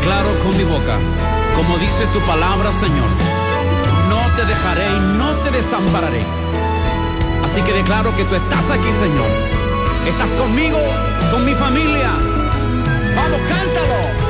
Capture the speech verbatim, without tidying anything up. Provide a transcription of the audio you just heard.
declaro con mi boca, como dice tu palabra, Señor, no te dejaré y no te desampararé. Así que declaro que tú estás aquí, Señor. Estás conmigo, con mi familia. Vamos, cántalo.